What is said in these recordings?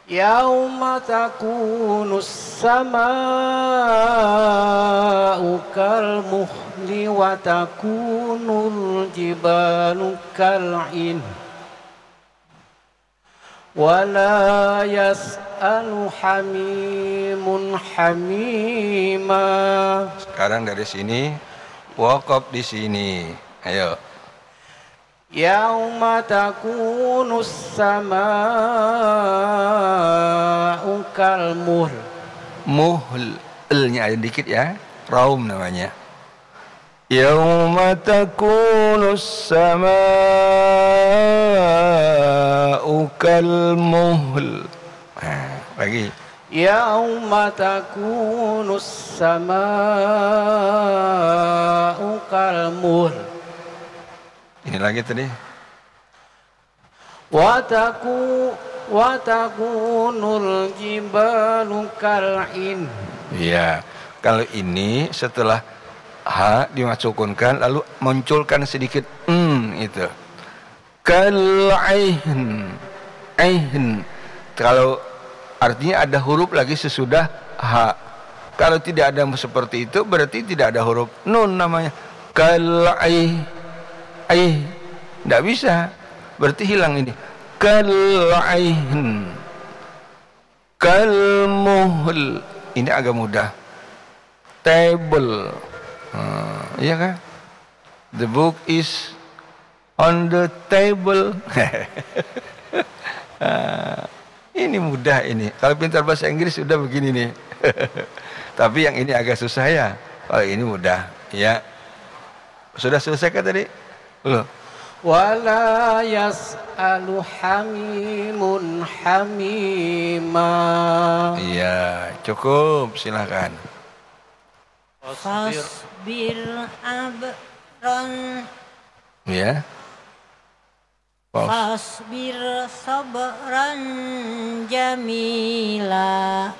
Yauma takunus samaa'u kal muhli wa takunul jibalu kal'in wa la yas'alu hamimun hamima. Sekarang dari sini, waqaf di sini. Ayo. Yauma takunus samaa'u kal muhl. Muhl, l-nya ada dikit ya. Raum namanya. Yauma takunus samaa'u kal muhl. Lagi. Yauma takunus samaa'u kal muhl. Ini lagi tadi. Wa takunul jibalu kal'in. Iya. Kalau ini setelah ha dimasukkan lalu munculkan sedikit itu. Kal'in. Ain. Kalau artinya ada huruf lagi sesudah ha. Kalau tidak ada seperti itu berarti tidak ada huruf nun namanya. Kal'in. Tidak bisa, berarti hilang ini. Kal'ain, kalmuhl, ini agak mudah. Table, iya kan? The book is on the table. Ini mudah ini. Kalau pintar bahasa Inggris sudah begini nih. Tapi yang ini agak susah ya. Kalau ini mudah, ya. Sudah selesai kan tadi? Belum. Wala yas'alu hamimun hamima. Iya, cukup, silakan. Fasbir abran. Ya. Fasbir sabran jamila.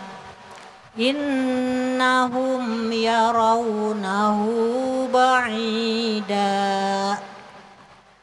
Innahum yarawnahu ba'ida.